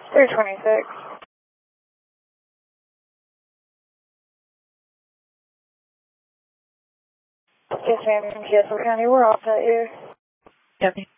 326. Yes, ma'am. Castle County, we're all set here. Okay.